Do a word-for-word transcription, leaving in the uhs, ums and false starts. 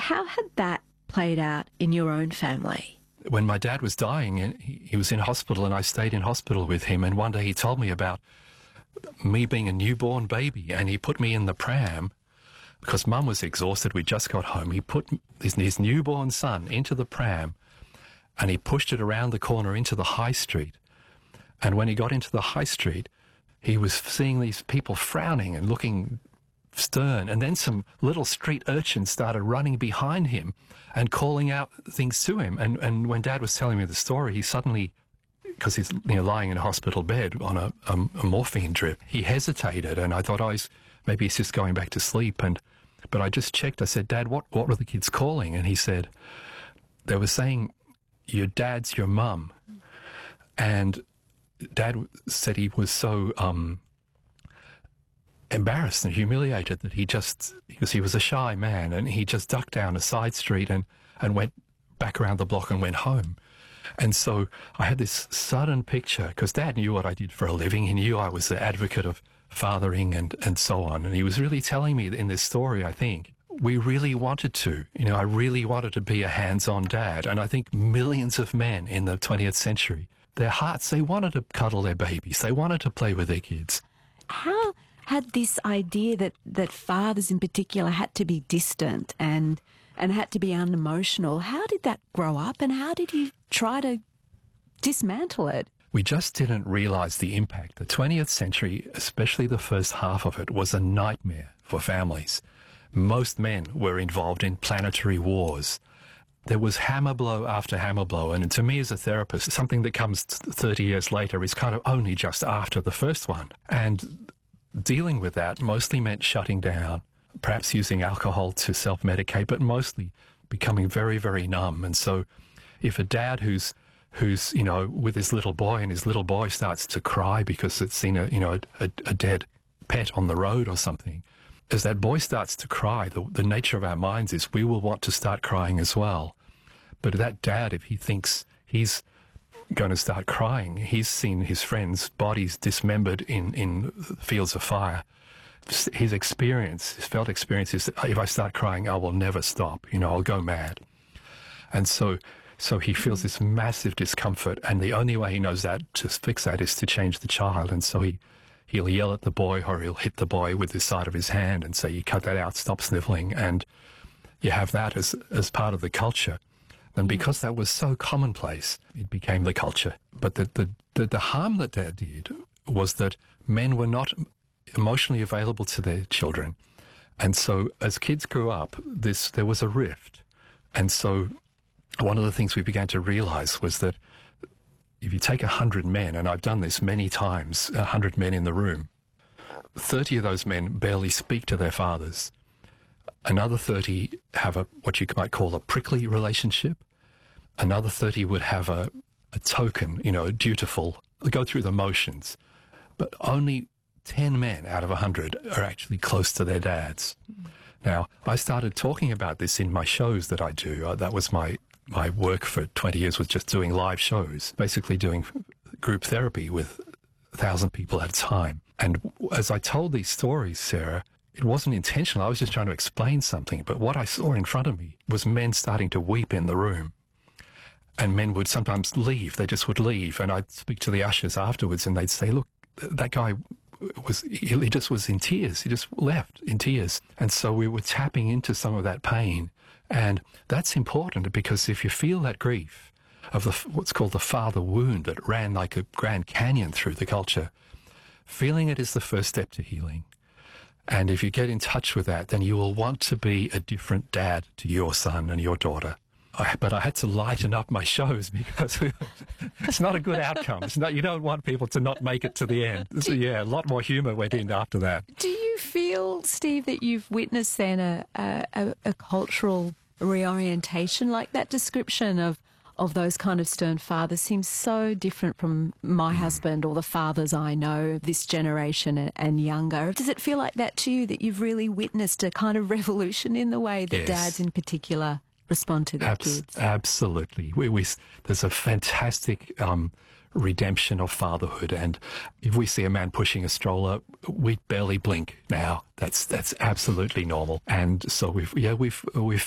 How had that played out in your own family? When my dad was dying, and he he was in hospital, and I stayed in hospital with him, and one day he told me about me being a newborn baby, and he put me in the pram because Mum was exhausted. We just got home. He put his, his newborn son into the pram, and he pushed it around the corner into the high street. And when he got into the high street, he was seeing these people frowning and looking stern, and then some little street urchins started running behind him and calling out things to him. And, and when Dad was telling me the story, he suddenly, because he's you know, lying in a hospital bed on a, a, a morphine drip, he hesitated, and I thought, oh, he's, maybe he's just going back to sleep. And but I just checked. I said, Dad, what, what were the kids calling? And he said, they were saying, your dad's your mum. And Dad said he was so um, embarrassed and humiliated that he just, because he was a shy man, and he just ducked down a side street and, and went back around the block and went home. And so I had this sudden picture, because Dad knew what I did for a living. He knew I was the advocate of fathering and, and so on. And he was really telling me in this story, I think, we really wanted to. You know, I really wanted to be a hands-on dad. And I think millions of men in the twentieth century, their hearts, they wanted to cuddle their babies. They wanted to play with their kids. How had this idea that, that fathers in particular had to be distant and and had to be unemotional, how did that grow up, and how did you try to dismantle it? We just didn't realise the impact. The twentieth century, especially the first half of it, was a nightmare for families. Most men were involved in planetary wars. There was hammer blow after hammer blow, and to me as a therapist, something that comes thirty years later is kind of only just after the first one. And dealing with that mostly meant shutting down, perhaps using alcohol to self-medicate, but mostly becoming very, very numb. And so if a dad who's, who's you know, with his little boy, and his little boy starts to cry because it's seen a, you know, a, a dead pet on the road or something, as that boy starts to cry, the, the nature of our minds is we will want to start crying as well. But that dad, if he thinks he's going to start crying, he's seen his friends' bodies dismembered in, in fields of fire. His experience, his felt experience is, if I start crying, I will never stop. You know, I'll go mad. And so, so he feels this massive discomfort, and the only way he knows that to fix that is to change the child. And so he, he'll yell at the boy, or he'll hit the boy with the side of his hand and say, "You cut that out, stop sniveling." And you have that as as part of the culture. And because that was so commonplace, it became the culture. But the the the, the harm that that did was that men were not emotionally available to their children. And so as kids grew up, this there was a rift. And so one of the things we began to realize was that if you take a hundred men, and I've done this many times, a hundred men in the room, thirty of those men barely speak to their fathers. Another thirty have a what you might call a prickly relationship. Another thirty would have a, a token, you know, dutiful, go through the motions. But only ten men out of a hundred are actually close to their dads. Mm. Now, I started talking about this in my shows that I do. Uh, that was my, my work for twenty years, was just doing live shows, basically doing group therapy with a thousand people at a time. And as I told these stories, Sarah, it wasn't intentional. I was just trying to explain something. But what I saw in front of me was men starting to weep in the room. And men would sometimes leave. They just would leave. And I'd speak to the ushers afterwards, and they'd say, look, that guy was, he just was in tears. He just left in tears. And so we were tapping into some of that pain. And that's important, because if you feel that grief of the, what's called the father wound that ran like a Grand Canyon through the culture, feeling it is the first step to healing. And if you get in touch with that, then you will want to be a different dad to your son and your daughter. I, but I had to lighten up my shows, because it's not a good outcome. It's not, you don't want people to not make it to the end. So, yeah, a lot more humour went in after that. Do you feel, Steve, that you've witnessed then a, a, a cultural reorientation? Like that description of, of those kind of stern fathers seems so different from my mm. husband or the fathers I know, this generation and, and younger. Does it feel like that to you, that you've really witnessed a kind of revolution in the way that yes. dads in particular respond to their Abs- kids? Absolutely. We, we, there's a fantastic um, redemption of fatherhood, and if we see a man pushing a stroller, we barely blink now. That's that's absolutely normal. And so we've yeah we've we've